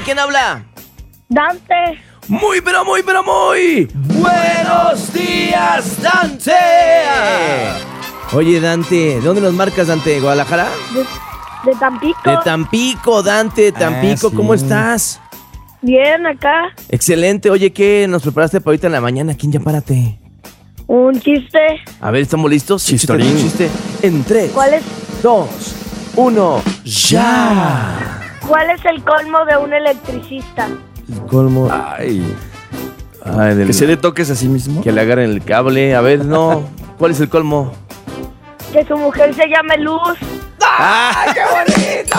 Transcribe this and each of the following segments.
¿quién habla? Dante. Muy, pero muy, pero muy buenos días, Dante. Oye, Dante, ¿de dónde nos marcas, Dante? ¿Guadalajara? De Tampico. De Tampico, Dante, Tampico, sí. ¿cómo estás? Bien, acá. Excelente. Oye, ¿qué nos preparaste para ahorita en la mañana? ¿Quién ya párate? Un chiste. A ver, ¿estamos listos? Chistorín. Un chiste. En 3, ¿Cuál es 2, 1, ya. el colmo de un electricista? El colmo. Ay, Ay, que se dé toques a sí mismo. que le agarren el cable. A ver, no. ¿Cuál es el colmo? Que su mujer se llame Luz. ¡Ah, qué bonito!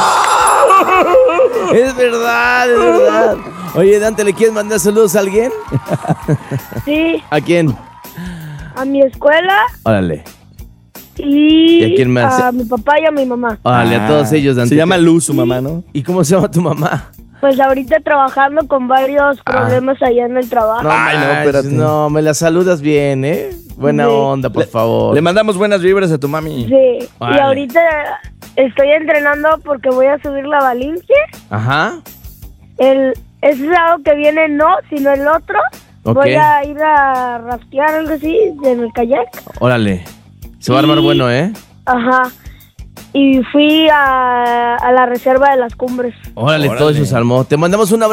Es verdad, es verdad. Oye, Dante, ¿le quieres mandar saludos a alguien? Sí, ¿A quién? a mi escuela Órale. y ¿Y a quién más? a mi papá y a mi mamá. Órale, a todos ellos, Dante. Se llama Luz, su mamá, ¿no? ¿Y cómo se llama tu mamá? Pues ahorita trabajando con varios problemas allá en el trabajo. Ay, no, manches, espérate. no, me la saludas bien, ¿eh? Buena Sí. onda, por favor. Le mandamos buenas vibras a tu mami. Sí, Vale. y ahorita estoy entrenando porque voy a subir la Valincia. Ajá. Ese sábado que viene no, sino el otro. Ok. Voy a ir a raftear algo así en el kayak. Órale. Se va a armar Y- bueno, ¿eh? Ajá. Y fui a la reserva de las cumbres. Órale, Órale. todo eso se armó. Te mandamos un abrazo.